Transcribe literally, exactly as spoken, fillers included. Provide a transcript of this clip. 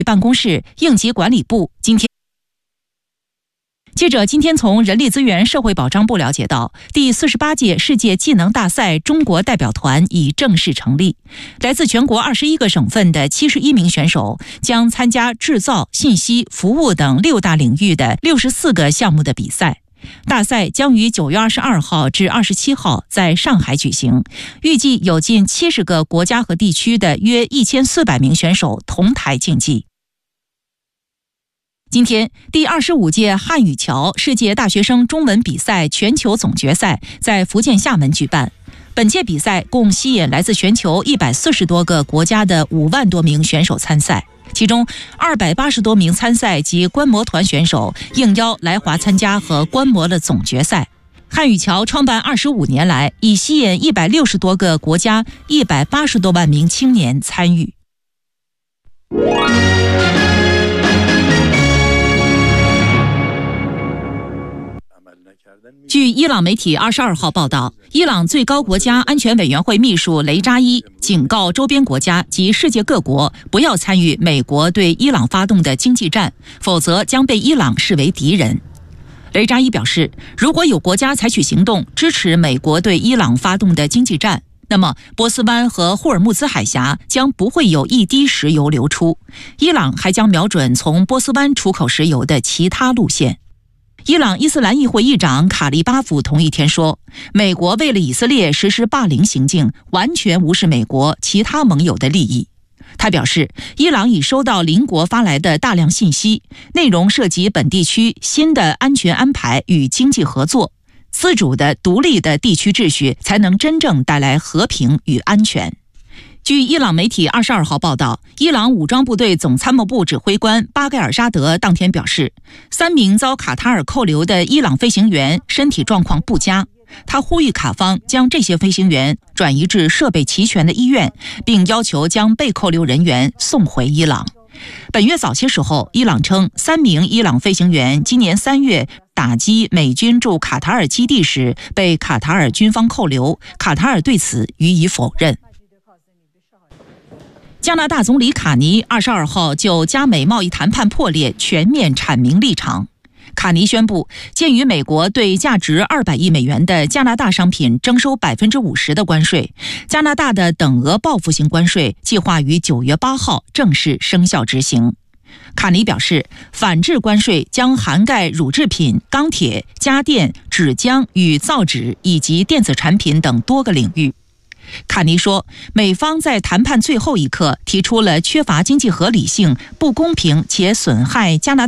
办公室应急管理部今天。记者今天从人力资源社会保障部了解到，第四十八届世界技能大赛中国代表团已正式成立，来自全国二十一个省份的七十一名选手将参加制造、信息、服务等六大领域的六十四个项目的比赛。大赛将于九月二十二号至二十七号在上海举行，预计有近七十个国家和地区的约一千四百名选手同台竞技。今天，第二十五届汉语桥世界大学生中文比赛全球总决赛在福建厦门举办。本届比赛共吸引来自全球一百四十多个国家的五万多名选手参赛，其中二百八十多名参赛及观摩团选手应邀来华参加和观摩了总决赛。汉语桥创办二十五年来，已吸引一百六十多个国家一百八十多万名青年参与。据伊朗媒体二十二号报道，伊朗最高国家安全委员会秘书雷扎伊警告周边国家及世界各国不要参与美国对伊朗发动的经济战，否则将被伊朗视为敌人。雷扎伊表示，如果有国家采取行动支持美国对伊朗发动的经济战，那么波斯湾和霍尔木兹海峡将不会有一滴石油流出，伊朗还将瞄准从波斯湾出口石油的其他路线。伊朗伊斯兰议会议长卡利巴夫同一天说，美国为了以色列实施霸凌行径，完全无视美国其他盟友的利益。他表示，伊朗已收到邻国发来的大量信息，内容涉及本地区新的安全安排与经济合作，自主的、独立的地区秩序才能真正带来和平与安全。据伊朗媒体二十二号报道，伊朗武装部队总参谋部指挥官巴盖尔沙德当天表示，三名遭卡塔尔扣留的伊朗飞行员身体状况不佳。他呼吁卡方将这些飞行员转移至设备齐全的医院，并要求将被扣留人员送回伊朗。本月早些时候，伊朗称三名伊朗飞行员今年三月打击美军驻卡塔尔基地时被卡塔尔军方扣留，卡塔尔对此予以否认。加拿大总理卡尼二十二号就加美贸易谈判破裂全面阐明立场。卡尼宣布，鉴于美国对价值二百亿美元的加拿大商品征收百分之五十的关税，加拿大的等额报复性关税计划于九月八号正式生效执行。卡尼表示，反制关税将涵盖乳制品、钢铁、家电、纸浆与造纸以及电子产品等多个领域。卡尼说，美方在谈判最后一刻提出了缺乏经济合理性、不公平且损害加拿大